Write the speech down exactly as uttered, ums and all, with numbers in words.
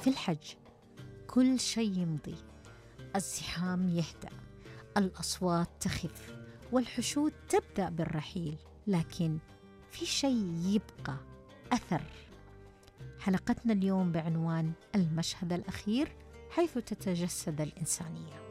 في الحج كل شيء يمضي، الزحام يهدأ، الأصوات تخف، والحشود تبدأ بالرحيل، لكن في شيء يبقى أثر. حلقتنا اليوم بعنوان المشهد الأخير حيث تتجسد الإنسانية.